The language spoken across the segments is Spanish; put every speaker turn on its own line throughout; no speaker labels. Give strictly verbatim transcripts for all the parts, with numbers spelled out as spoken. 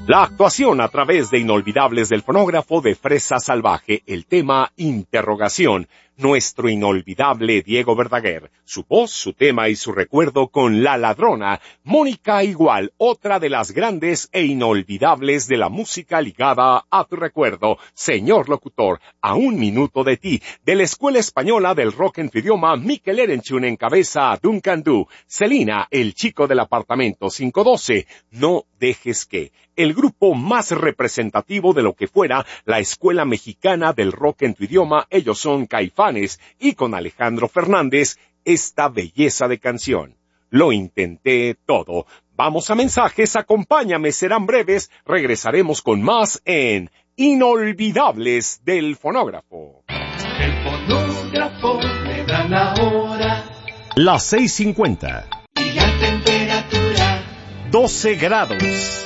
La actuación a través de Inolvidables del Fonógrafo de Fresa Salvaje, el tema Interrogación, nuestro inolvidable Diego Verdaguer, su voz, su tema y su recuerdo con La Ladrona, Mónica Igual, otra de las grandes e inolvidables de la música ligada a tu recuerdo, señor locutor, a un minuto de ti, de la Escuela Española del Rock en tu idioma, Mikel Erenchun encabeza a Duncan Du, Celina, el chico del apartamento quinientos doce, No dejes que, el grupo más representativo de lo que fuera la Escuela Mexicana del Rock en tu idioma, ellos son Caifanes, y con Alejandro Fernández, esta belleza de canción. Lo intenté todo. Vamos a mensajes, acompáñame, serán breves, regresaremos con más en Inolvidables del Fonógrafo.
El fonógrafo me da la hora.
Las seis cincuenta.
Y la temperatura.
doce grados.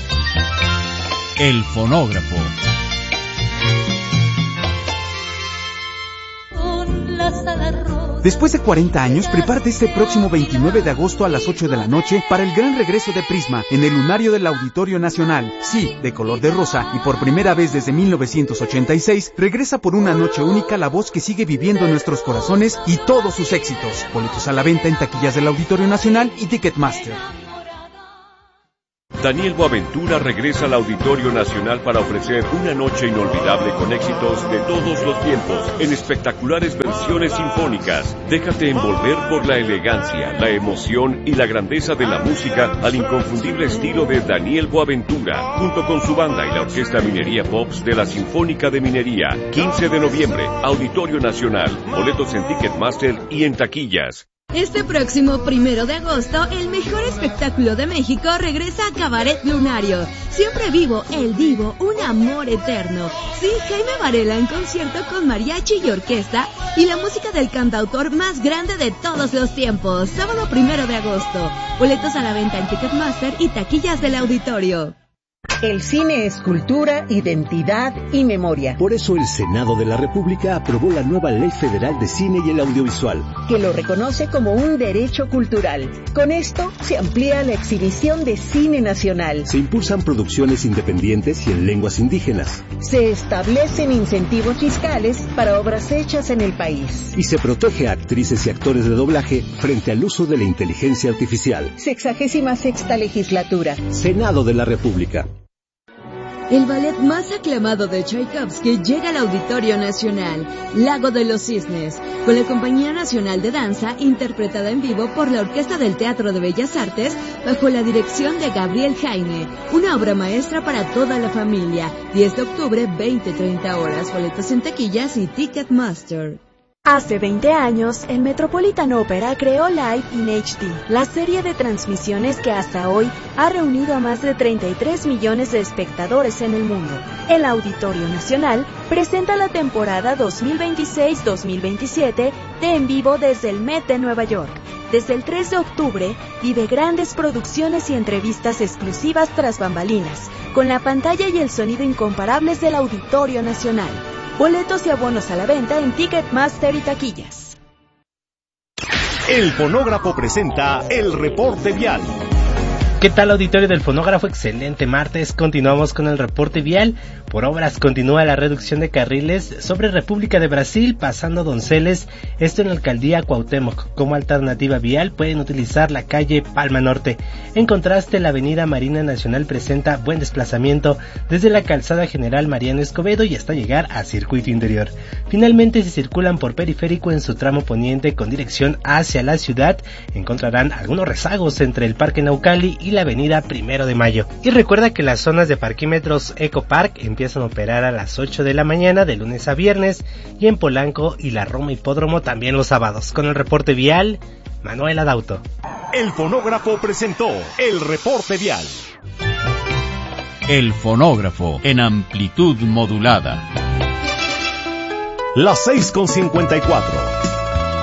El fonógrafo.
Después de cuarenta años, prepárate este próximo veintinueve de agosto a las ocho de la noche para el gran regreso de Prisma en el lunario del Auditorio Nacional. Sí, de color de rosa, y por primera vez desde mil novecientos ochenta y seis, regresa por una noche única la voz que sigue viviendo en nuestros corazones y todos sus éxitos. Boletos a la venta en taquillas del Auditorio Nacional y Ticketmaster.
Daniel Boaventura regresa al Auditorio Nacional para ofrecer una noche inolvidable con éxitos de todos los tiempos, en espectaculares versiones sinfónicas. Déjate envolver por la elegancia, la emoción y la grandeza de la música al inconfundible estilo de Daniel Boaventura, junto con su banda y la Orquesta Minería Pops de la Sinfónica de Minería. quince de noviembre, Auditorio Nacional. Boletos en Ticketmaster y en taquillas.
Este próximo primero de agosto, el mejor espectáculo de México regresa a Cabaret Lunario. Siempre vivo, el divo, un amor eterno. Sí, Jaime Varela en concierto con mariachi y orquesta y la música del cantautor más grande de todos los tiempos. Sábado primero de agosto. Boletos a la venta en Ticketmaster y taquillas del auditorio.
El cine es cultura, identidad y memoria.
Por eso el Senado de la República aprobó la nueva Ley Federal de Cine y el Audiovisual,
que lo reconoce como un derecho cultural. Con esto se amplía la exhibición de cine nacional.
Se impulsan producciones independientes y en lenguas indígenas.
Se establecen incentivos fiscales para obras hechas en el país.
Y se protege a actrices y actores de doblaje frente al uso de la inteligencia artificial.
Sexagésima sexta legislatura.
Senado de la República.
El ballet más aclamado de Tchaikovsky llega al Auditorio Nacional, Lago de los Cisnes, con la Compañía Nacional de Danza, interpretada en vivo por la Orquesta del Teatro de Bellas Artes, bajo la dirección de Gabriel Jaime. Una obra maestra para toda la familia. diez de octubre, veinte treinta horas. Boletos en taquillas y Ticketmaster.
Hace veinte años, el Metropolitan Opera creó Live in H D, la serie de transmisiones que hasta hoy ha reunido a más de treinta y tres millones de espectadores en el mundo. El Auditorio Nacional presenta la temporada dos mil veintiséis dos mil veintisiete de En Vivo desde el Met de Nueva York. Desde el tres de octubre, vive grandes producciones y entrevistas exclusivas tras bambalinas, con la pantalla y el sonido incomparables del Auditorio Nacional. Boletos y abonos a la venta en Ticketmaster y taquillas.
El Fonógrafo presenta el reporte vial.
¿Qué tal, auditorio del Fonógrafo? Excelente martes. Continuamos con el reporte vial. Por obras continúa la reducción de carriles sobre República de Brasil pasando Donceles, esto en la alcaldía Cuauhtémoc. Como alternativa vial pueden utilizar la calle Palma Norte. En contraste, la avenida Marina Nacional presenta buen desplazamiento desde la calzada General Mariano Escobedo y hasta llegar a Circuito Interior. Finalmente, si circulan por Periférico en su tramo poniente con dirección hacia la ciudad, encontrarán algunos rezagos entre el Parque Naucali y la avenida Primero de Mayo. Y recuerda que las zonas de parquímetros Ecopark empiezan a operar a las ocho de la mañana de lunes a viernes y en Polanco y la Roma Hipódromo también los sábados. Con el reporte vial, Manuel Adauto.
El Fonógrafo presentó el reporte vial.
El Fonógrafo en amplitud modulada.
Las seis con cincuenta y cuatro.